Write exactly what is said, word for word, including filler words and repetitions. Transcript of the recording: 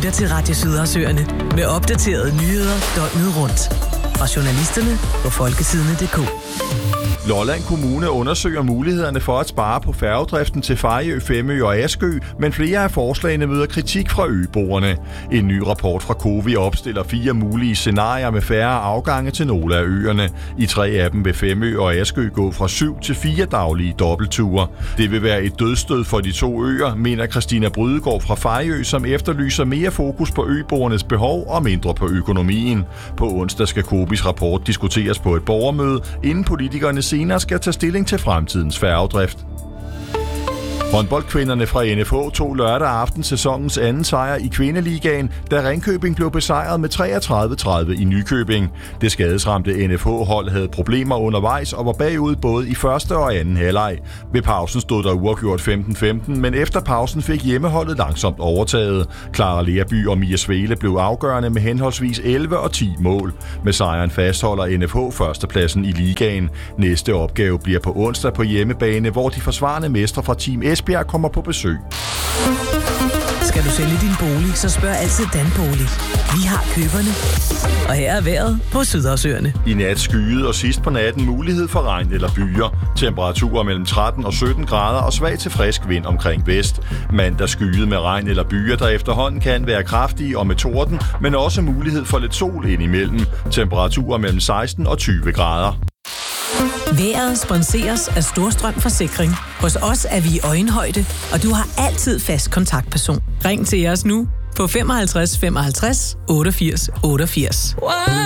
lytter til Radio Sydersøerne med opdaterede nyheder døgnet rundt. Fra journalisterne på folkesidene punktum d k. Lolland Kommune undersøger mulighederne for at spare på færgedriften til Fejø, Femø og Askø, men flere af forslagene møder kritik fra øboerne. En ny rapport fra Cowi opstiller fire mulige scenarier med færre afgange til nogle af øerne. I tre af dem vil Femø og Askø gå fra syv til fire daglige dobbeltture. Det vil være et dødsstød for de to øer, mener Christina Brydegaard fra Fejø, som efterlyser mere fokus på øboernes behov og mindre på økonomien. På onsdag skal Cowis rapport diskuteres på et borgermøde, inden politikerne senere skal tage stilling til fremtidens færgedrift. Håndboldkvinderne fra N F H tog lørdag aften sæsonens anden sejr i kvindeligaen, da Ringkøbing blev besejret med treogtredive tredive i Nykøbing. Det skadesramte N F H-hold havde problemer undervejs og var bagud både i første og anden halvleg. Ved pausen stod der uafgjort femten femten, men efter pausen fik hjemmeholdet langsomt overtaget. Clara Lerby og Mia Svele blev afgørende med henholdsvis elleve og ti mål. Med sejren fastholder N F H førstepladsen i ligaen. Næste opgave bliver på onsdag på hjemmebane, hvor de forsvarende mestre fra Team Esbjerg kommer på besøg. Skal du sælge din bolig, så spørg altid Danbolig. Vi har køberne. Og her er vejret på Sydersøerne. I nat skyet og sidst på natten mulighed for regn eller byer. Temperaturer mellem tretten og sytten grader og svag til frisk vind omkring vest. Mandag skyet med regn eller byer, der efterhånden kan være kraftige og med torden, men også mulighed for lidt sol indimellem. Temperaturer mellem seksten og tyve grader. Vejret sponseres af Storstrøm Forsikring. Hos os er vi i øjenhøjde, og du har altid fast kontaktperson. Ring til os nu på femoghalvtreds femoghalvtreds otteogfirs otteogfirs.